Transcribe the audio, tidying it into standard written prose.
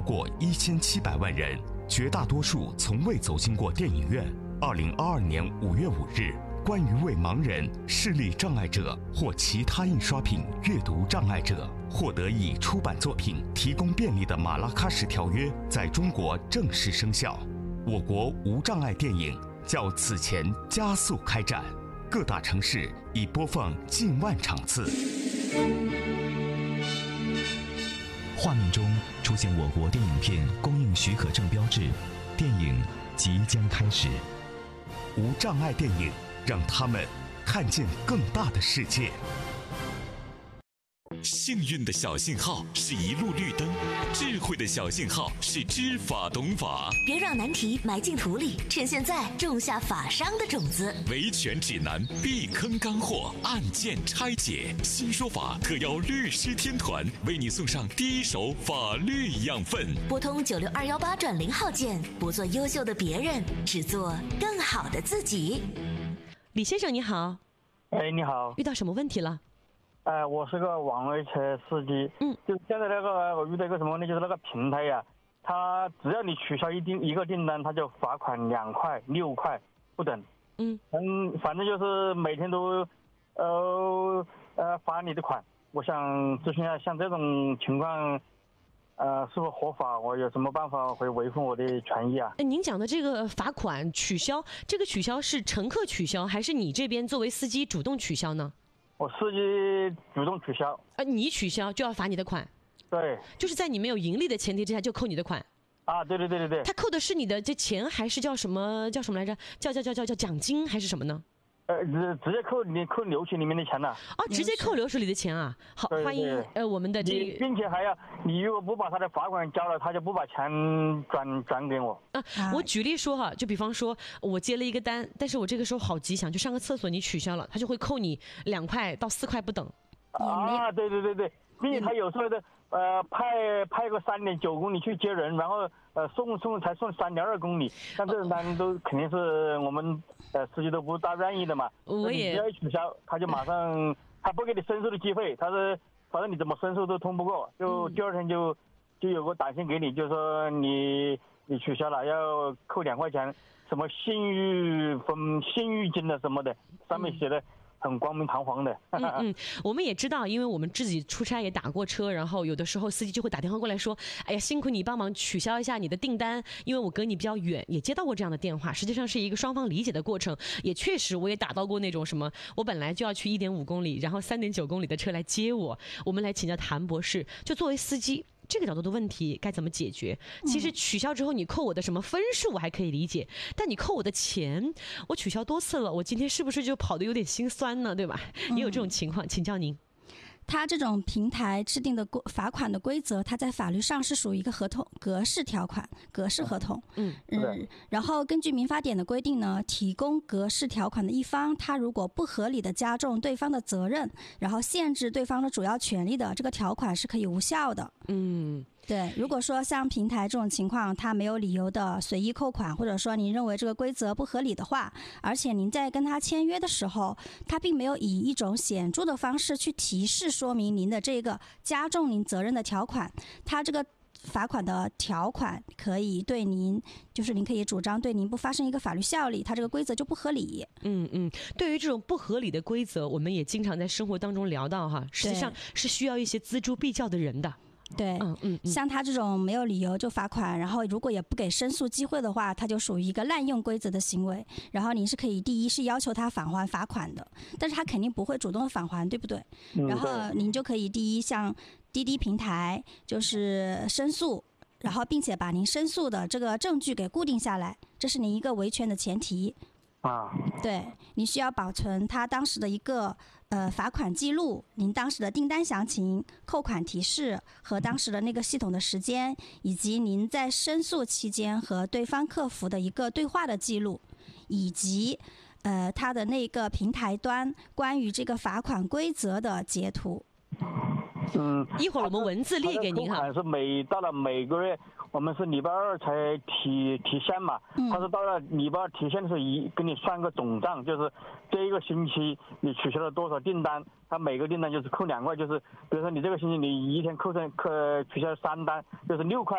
过1700万人，绝大多数从未走进过电影院。2022年5月5日，关于为盲人、视力障碍者或其他印刷品阅读障碍者获得以出版作品提供便利的马拉喀什条约在中国正式生效。我国无障碍电影较此前加速开展，各大城市已播放近万场次。 画面中出现我国电影片供应许可证标志，电影即将开始。 无障碍电影，让他们看见更大的世界。 幸运的小信号是一路绿灯，智慧的小信号是知法懂法。 别让难题埋进土里，趁现在种下法商的种子。 维权指南，避坑干货，案件拆解，新说法特邀律师天团为你送上第一手法律养分。 拨通96218+0号键，不做优秀的别人，只做更好的自己。 李先生你好。 你好。 遇到什么问题了？ 我是个网约车司机。就是现在我遇到一个什么问题，就是那个平台呀，它只要你取消一个订单，它就罚款2块、6块不等。反正就是每天都罚你的款。我想咨询一下，像这种情况是否合法？我有什么办法会维护我的权益啊？ 您讲的这个罚款取消，这个取消是乘客取消，还是你这边作为司机主动取消呢？ 我司机主动取消。 你取消就要罚你的款？ 对， 就是在你没有盈利的前提之下就扣你的款。 对。 他扣的是你的这钱，还是叫什么来着？叫奖金还是什么呢？ 直接扣留取里面的钱了。 直接扣留取里的钱啊！好， 对欢迎我们的这个， 并且还要你如果不把他的罚款交了，他就不把钱转给我。 我举例说哈，就比方说我接了一个单，但是我这个时候好急想去上个厕所，你取消了，他就会扣你2块到4块不等。 对，并且他有时候的派个3.9公里去接人，然后送才送3.2公里，但这种单都肯定是我们司机都不大愿意的嘛。你只要一取消，他就马上他不给你申诉的机会，他是反正你怎么申诉都通不过，就第二天就有个短信给你，就说你取消了要扣2块钱，什么信誉金的什么的，上面写的很光明堂皇的。 我们也知道，因为我们自己出差也打过车，然后有的时候司机就会打电话过来说，哎呀，辛苦你帮忙取消一下你的订单，因为我隔你比较远，也接到过这样的电话。实际上是一个双方理解的过程，也确实我也打到过那种什么，我本来就要去1.5公里，然后3.9公里的车来接我。我们来请教谭博士，就作为司机，这个角度的问题该怎么解决？其实取消之后你扣我的什么分数我还可以理解，但你扣我的钱，我取消多次了，我今天是不是就跑得有点心酸呢？对吧？也有这种情况，请教您。 它这种平台制定的罚款的规则，它在法律上是属于一个合同格式条款、格式合同。然后根据民法典的规定呢，提供格式条款的一方，他如果不合理的加重对方的责任，然后限制对方的主要权利的，这个条款是可以无效的。对，如果说像平台这种情况，他没有理由的随意扣款，或者说您认为这个规则不合理的话，而且您在跟他签约的时候，他并没有以一种显著的方式去提示说明您的这个加重您责任的条款，他这个罚款的条款可以对您，就是您可以主张对您不发生一个法律效力，它这个规则就不合理。 对于这种不合理的规则，我们也经常在生活当中聊到哈，实际上是需要一些锱铢必较的人的。 对，像他这种没有理由就罚款，然后如果也不给申诉机会的话，他就属于一个滥用规则的行为。然后您是可以第一是要求他返还罚款的，但是他肯定不会主动返还，对不对？然后您就可以第一向滴滴平台就是申诉，然后并且把您申诉的这个证据给固定下来，这是您一个维权的前提。对，你需要保存他当时的一个罚款记录，您当时的订单详情、扣款提示和当时的那个系统的时间，以及您在申诉期间和对方客服的一个对话的记录，以及他的那个平台端关于这个罚款规则的截图。 一会儿我们文字列给您哈。 是到了每个月，我们是礼拜2才提现嘛。他是到了礼拜2提现的时候，给你算个总账，就是这一个星期你取消了多少订单，他每个订单就是扣2块，就是比如说你这个星期你一天取消3单，就是6块。